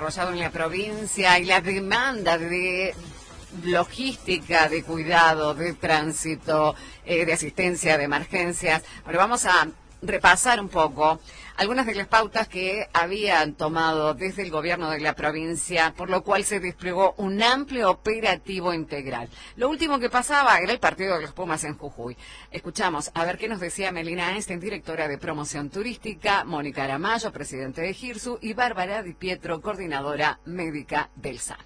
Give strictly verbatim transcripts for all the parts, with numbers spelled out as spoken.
desarrollado en la provincia y la demanda de logística, de cuidado, de tránsito, eh, de asistencia, de emergencias. Bueno, vamos a repasar un poco algunas de las pautas que habían tomado desde el gobierno de la provincia, por lo cual se desplegó un amplio operativo integral. Lo último que pasaba era el partido de los Pumas en Jujuy. Escuchamos a ver qué nos decía Melina Einstein, directora de promoción turística, Mónica Aramayo, presidente de GIRSU, y Bárbara Di Pietro, coordinadora médica del SAMI.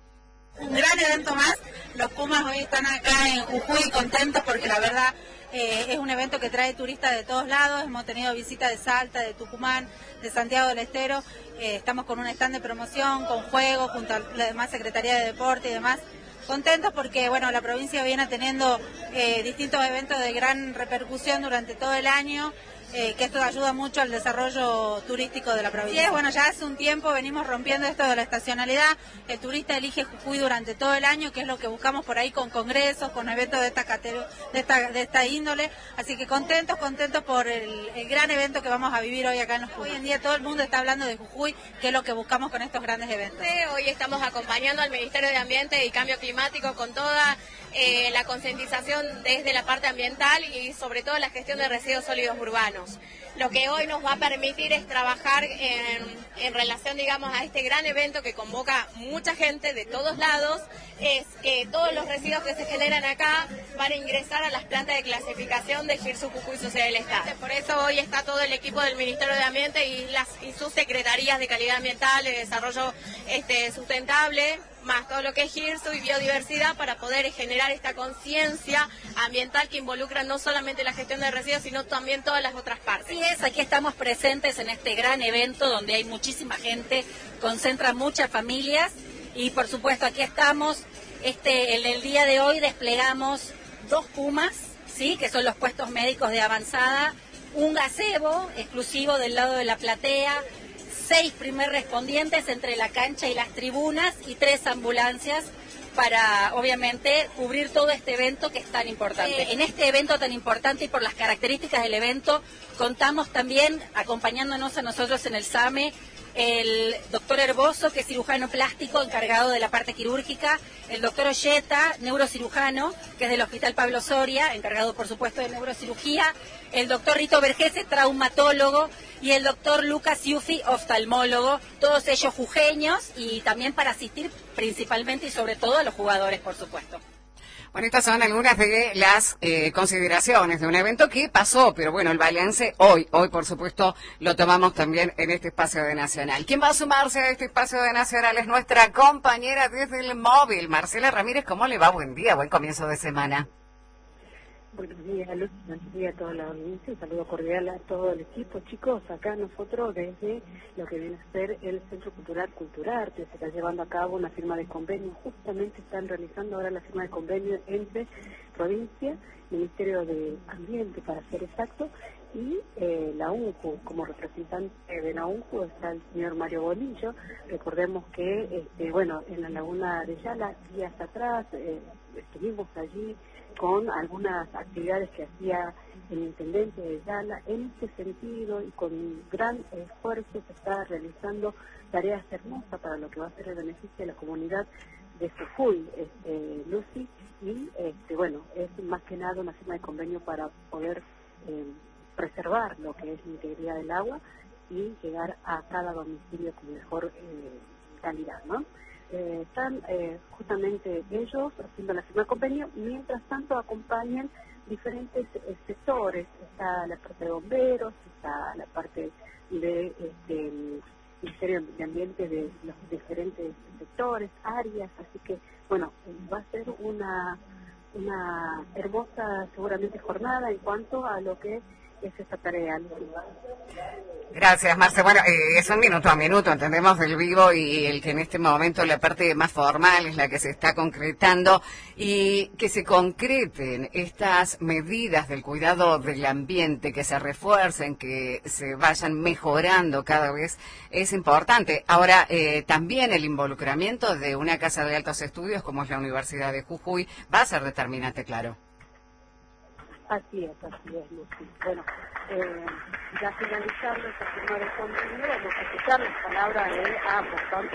Un gran evento más. Los Pumas hoy están acá en Jujuy contentos porque la verdad eh, es un evento que trae turistas de todos lados. Hemos tenido visitas de Salta, de Tucumán, de Santiago del Estero. Eh, estamos con un stand de promoción, con juegos, junto a la demás Secretaría de Deporte y demás. Contentos porque bueno, la provincia viene teniendo eh, distintos eventos de gran repercusión durante todo el año. Eh, que esto ayuda mucho al desarrollo turístico de la provincia. Sí, bueno, ya hace un tiempo venimos rompiendo esto de la estacionalidad. El turista elige Jujuy durante todo el año, que es lo que buscamos por ahí con congresos, con eventos de esta de esta, de esta índole. Así que contentos, contentos por el, el gran evento que vamos a vivir hoy acá en los Jujuy. Hoy en día todo el mundo está hablando de Jujuy, que es lo que buscamos con estos grandes eventos. Sí, hoy estamos acompañando al Ministerio de Ambiente y Cambio Climático con toda eh, la concientización desde la parte ambiental y sobre todo la gestión de residuos sólidos urbanos. Lo que hoy nos va a permitir es trabajar en, en relación, digamos, a este gran evento que convoca mucha gente de todos lados, es que todos los residuos que se generan acá van a ingresar a las plantas de clasificación de GIRSU Jujuy Sociedad del Estado. Por eso hoy está todo el equipo del Ministerio de Ambiente y, las, y sus secretarías de calidad ambiental, de desarrollo este, sustentable, más todo lo que es GIRSU y biodiversidad para poder generar esta conciencia ambiental que involucra no solamente la gestión de residuos, sino también todas las otras partes. Sí es, aquí estamos presentes en este gran evento donde hay muchísima gente, concentra muchas familias y por supuesto aquí estamos. Este, en el día de hoy desplegamos dos Pumas, sí, que son los puestos médicos de avanzada, un gazebo exclusivo del lado de la platea, seis primer respondientes entre la cancha y las tribunas y tres ambulancias para, obviamente, cubrir todo este evento que es tan importante. Eh, en este evento tan importante y por las características del evento, contamos también, acompañándonos a nosotros en el SAME, el doctor Herboso, que es cirujano plástico encargado de la parte quirúrgica, el doctor Olleta, neurocirujano, que es del Hospital Pablo Soria, encargado por supuesto de neurocirugía, el doctor Rito Vergese, traumatólogo, y el doctor Lucas Yufi, oftalmólogo, todos ellos jujeños, y también para asistir principalmente y sobre todo a los jugadores, por supuesto. Bueno, estas son algunas de las eh, consideraciones de un evento que pasó, pero bueno, el balance hoy, hoy por supuesto lo tomamos también en este espacio de Nacional. ¿Quién va a sumarse a este espacio de Nacional? Es nuestra compañera desde el móvil, Marcela Ramírez. ¿Cómo le va? Buen día, buen comienzo de semana. Buenos días, Luz, buenos días a toda la audiencia, un saludo cordial a todo el equipo. Chicos, acá nosotros desde lo que viene a ser el Centro Cultural Culturarte, se está llevando a cabo una firma de convenio, justamente están realizando ahora la firma de convenio entre provincia, Ministerio de Ambiente para ser exacto, y eh, la UNJU. Como representante de la UNJU está el señor Mario Bolillo. Recordemos que, este, bueno, en la Laguna de Yala, días atrás, eh, estuvimos allí con algunas actividades que hacía el intendente de Yala. En este sentido y con gran esfuerzo se está realizando tareas hermosas para lo que va a ser el beneficio de la comunidad de Jujuy, este, Lucy, y este, bueno, es más que nada una firma de convenio para poder eh, preservar lo que es la integridad del agua y llegar a cada domicilio con mejor eh, calidad, ¿no? Eh, están eh, justamente ellos haciendo la firma de convenio, mientras tanto acompañan diferentes eh, sectores. Está la parte de bomberos, está la parte de este, el Ministerio de Ambiente de los diferentes sectores, áreas, así que bueno, va a ser una, una hermosa seguramente jornada en cuanto a lo que es esta tarea. Gracias, Marce. Bueno, eh, es un minuto a minuto, entendemos del vivo y el que en este momento la parte más formal es la que se está concretando y que se concreten estas medidas del cuidado del ambiente, que se refuercen, que se vayan mejorando cada vez, es importante. Ahora, eh, también el involucramiento de una casa de altos estudios como es la Universidad de Jujuy va a ser determinante, claro. Así es, así es, Lucy. Bueno, eh, ya finalizando esta firma de convenio, vamos a escuchar las palabras de ambos, tanto